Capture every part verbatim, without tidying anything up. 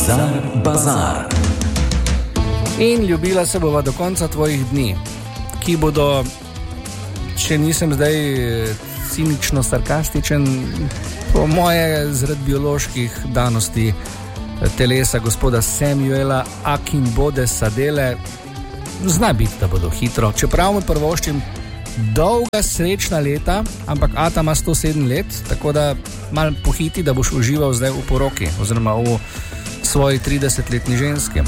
Bizar Bazar. In ljubila se bova do konca tvojih dni, ki bodo, če nisem zdaj cinično sarkastičen, po moje zaradi bioloških danosti telesa gospoda Samuela Akinbode Sadele, zna biti, da bodo hitro. Čeprav mu prvoščim dolga srečna leta, ampak Ata ima sto sedem let, tako da malo pohiti, da boš užival zdaj v poroki, oziroma v svoji tridesetletni ženski.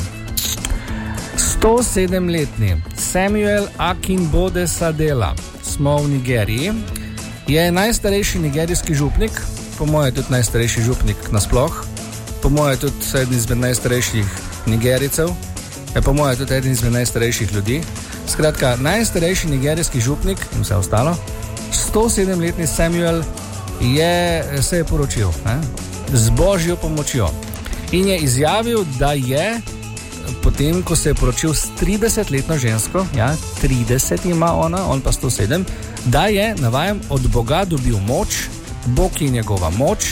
sto sedemletni Samuel Akinbode Sadela, smo v Nigeriji, je najstarejši nigerijski župnik, po moje tudi najstarejši župnik nasploh, po moje tudi eden izmed najstarejših Nigericev, je po moje tudi eden izmed najstarejših ljudi. Skratka, najstarejši nigerijski župnik in vse ostalo, sto sedemletni Samuel je, se je poročil ne, z božjo pomočjo in je izjavil, da je potem, ko se je poročil s tridesetletno žensko, ja, trideset ima ona, on pa sto sedem, da je, navajam, od Boga dobil moč, Bog je njegova moč,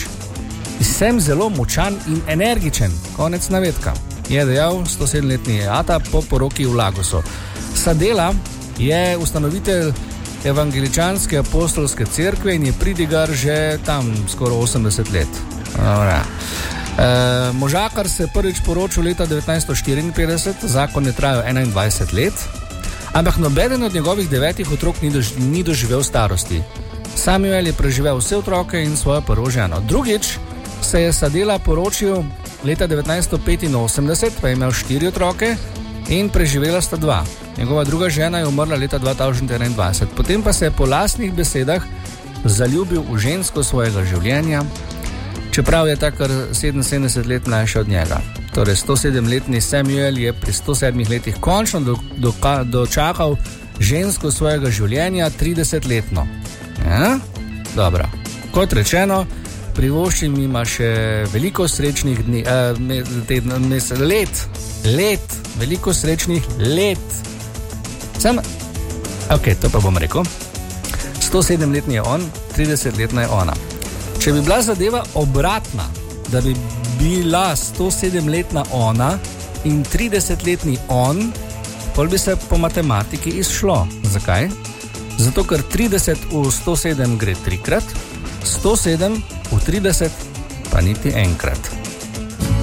sem zelo močan in energičen, konec navedka, je dejal sto sedemletni Ata po poroki v Lagosu. Sadela je ustanovitelj evangeličanske apostolske cerkve in je pridigar že tam skoro osemdeset let. Dobre. E, možakar se je prvič poročil leta devetnajststo štiriinpetdeset, zakon je trajal enaindvajset let, ampak nobeden od njegovih devetih otrok ni, dož, ni doživel starosti. Samuel je preživel vse otroke in svojo prvo ženo. Drugič se je Sadela poročil leta devetnajststo petinosemdeset, pa je imel štiri otroke in preživela sta dva. Njegova druga žena je umrla leta dva tisoč enaindvajset. Potem pa se je po lastnih besedah zaljubil v žensko svojega življenja, čeprav je ta kar sedeminsedemdeset let mlajša od njega. Torej, sto sedemletni Samuel je pri sto sedmih letih končno do, do, dočakal žensko svojega življenja, tridesetletno. Ja? Dobro. Kot rečeno, privoščim ima še veliko srečnih dni, eh, me, tedna, mes, let, let, veliko srečnih let. Sem, ok, to pa bom rekel. sto sedemletni je on, tridesetletna je ona. Če bi bila zadeva obratna, da bi bila sto sedemletna ona in tridesetletni on, pol bi se po matematiki izšlo. Zakaj? Zato, ker trideset v sto sedem gre trikrat, sto sedem v trideset pa niti enkrat.